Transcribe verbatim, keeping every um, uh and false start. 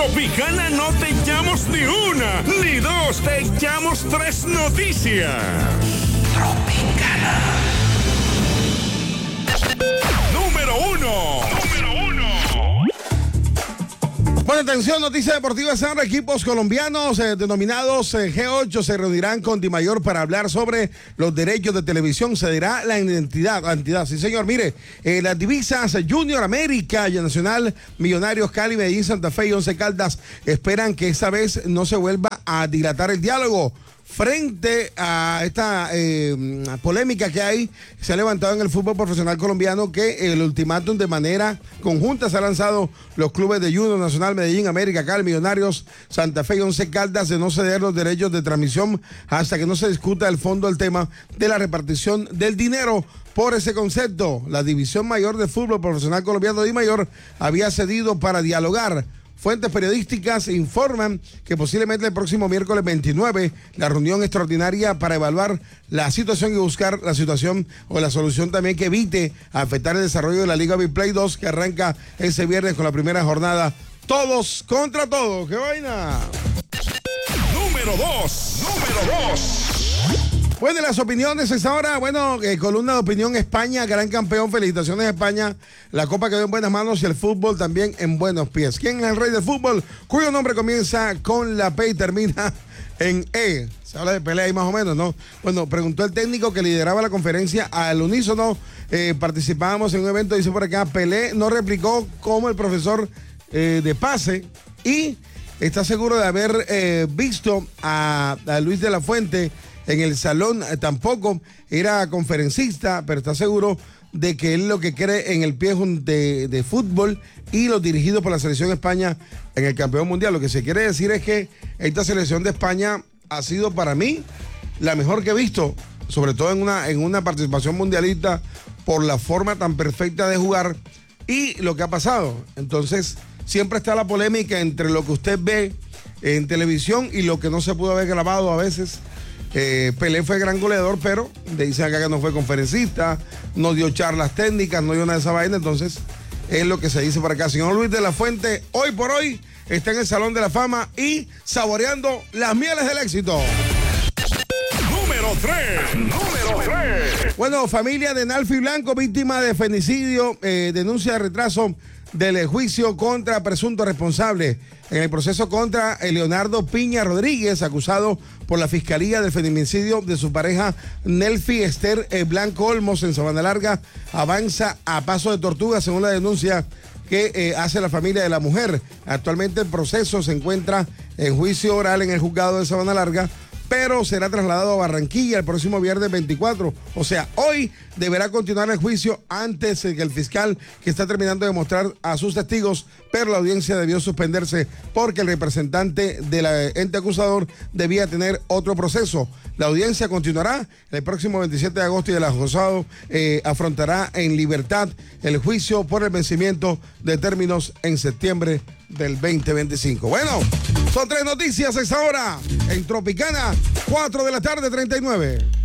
Tropicana no te echamos ni una, ni dos, te echamos tres noticias. Tropicana. Número uno. Número uno. Bueno, atención, noticias deportivas. Ahora equipos colombianos eh, denominados eh, G ocho se reunirán con Dimayor para hablar sobre los derechos de televisión. Se dirá la identidad, entidad. Sí, señor, mire, eh, las divisas Junior América y Nacional, Millonarios, Cali, Medellín, Santa Fe y Once Caldas esperan que esta vez no se vuelva a dilatar el diálogo. Frente a esta eh, polémica que hay, se ha levantado en el fútbol profesional colombiano que el ultimátum de manera conjunta se ha lanzado los clubes de Junior, Nacional, Medellín, América, Cali, Millonarios, Santa Fe y Once Caldas de no ceder los derechos de transmisión hasta que no se discuta el fondo del tema de la repartición del dinero. Por ese concepto, la División Mayor de Fútbol Profesional Colombiano de Dimayor había cedido para dialogar. Fuentes periodísticas informan que posiblemente el próximo miércoles veintinueve, la reunión extraordinaria para evaluar la situación y buscar la situación o la solución también que evite afectar el desarrollo de la Liga Biplay dos, que arranca ese viernes con la primera jornada. Todos contra todos. ¡Qué vaina! Número dos. Número dos. Bueno, las opiniones es ahora, bueno, eh, columna de opinión España, gran campeón, felicitaciones España, la copa quedó en buenas manos y el fútbol también en buenos pies. ¿Quién es el rey del fútbol? Cuyo nombre comienza con la P y termina en E. Se habla de pelea ahí más o menos, ¿no? Bueno, preguntó el técnico que lideraba la conferencia al unísono, eh, participábamos en un evento, dice por acá, Pelé no replicó como el profesor eh, de pase y está seguro de haber eh, visto a, a Luis de la Fuente en el salón. Eh, tampoco era conferencista, pero está seguro de que él lo que cree en el pie de, de fútbol y los dirigidos por la selección de España en el campeón mundial. Lo que se quiere decir es que esta selección de España ha sido para mí la mejor que he visto, sobre todo en una, en una participación mundialista, por la forma tan perfecta de jugar y lo que ha pasado. Entonces, siempre está la polémica entre lo que usted ve en televisión y lo que no se pudo haber grabado a veces. Eh, Pelé fue gran goleador, pero dicen acá que no fue conferencista, no dio charlas técnicas, no dio nada de esa vaina, entonces es lo que se dice por acá. Señor Luis de la Fuente, hoy por hoy está en el Salón de la Fama y saboreando las mieles del éxito. Número tres. Número tres. Bueno, familia de Nalfi Blanco, víctima de femicidio, eh, denuncia de retraso del juicio contra presunto responsable en el proceso contra Leonardo Piña Rodríguez, acusado por la Fiscalía del feminicidio de su pareja Nelfi Esther Blanco Olmos en Sabana Larga. Avanza a paso de tortuga según la denuncia que eh, hace la familia de la mujer. Actualmente el proceso se encuentra en juicio oral en el juzgado de Sabana Larga, pero será trasladado a Barranquilla el próximo viernes veinticuatro. O sea, hoy deberá continuar el juicio antes de que el fiscal, que está terminando de mostrar a sus testigos, pero la audiencia debió suspenderse porque el representante del ente acusador debía tener otro proceso. La audiencia continuará el próximo veintisiete de agosto y el acusado eh, afrontará en libertad el juicio por el vencimiento de términos en septiembre del veinte veinticinco. Bueno, son tres noticias a esta hora en Tropicana, cuatro de la tarde, treinta y nueve.